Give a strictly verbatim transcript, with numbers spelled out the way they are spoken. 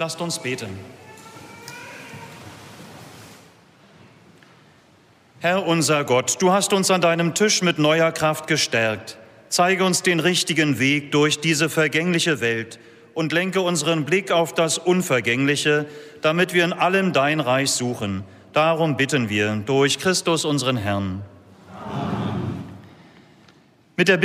Lasst uns beten. Herr unser Gott, du hast uns an deinem Tisch mit neuer Kraft gestärkt. Zeige uns den richtigen Weg durch diese vergängliche Welt und lenke unseren Blick auf das Unvergängliche, damit wir in allem dein Reich suchen. Darum bitten wir durch Christus unseren Herrn. Amen. Mit der